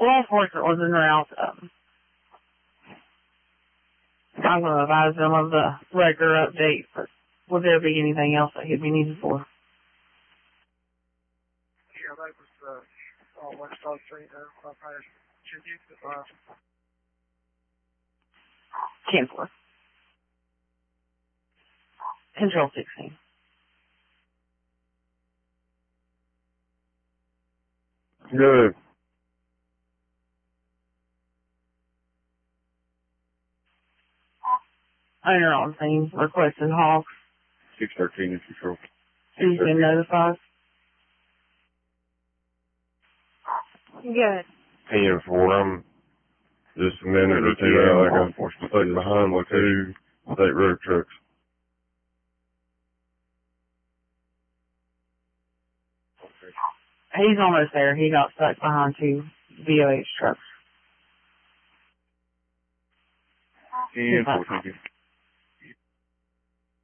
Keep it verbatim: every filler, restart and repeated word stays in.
law enforcement was en route. Um, I'm going to advise them of the regular update, but would there be anything else that he'd be needed for? Yeah, that was the uh, West Star Street there. I passed Tribute to uh, ten four. Control sixteen. Good. Owner on scene requested Hawks. six thirteen is control. He's been notified. Good. ten four, I'm just a minute or two out. I got stuck behind with two state road trucks. He's almost there. He got stuck behind two V O H trucks. ten four, thank you.